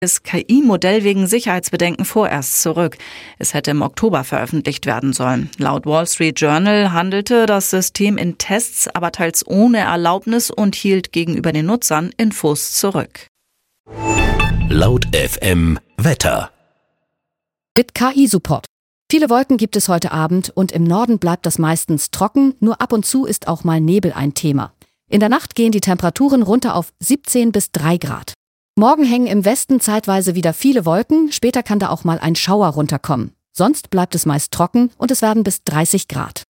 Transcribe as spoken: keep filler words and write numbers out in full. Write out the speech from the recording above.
Das K I-Modell wegen Sicherheitsbedenken vorerst zurück. Es hätte im Oktober veröffentlicht werden sollen. Laut Wall Street Journal handelte das System in Tests, aber teils ohne Erlaubnis und hielt gegenüber den Nutzern Infos zurück. Laut F M Wetter. Mit K I-Support. Viele Wolken gibt es heute Abend und im Norden bleibt das meistens trocken, nur ab und zu ist auch mal Nebel ein Thema. In der Nacht gehen die Temperaturen runter auf siebzehn bis drei Grad. Morgen hängen im Westen zeitweise wieder viele Wolken, später kann da auch mal ein Schauer runterkommen. Sonst bleibt es meist trocken und es werden bis dreißig Grad.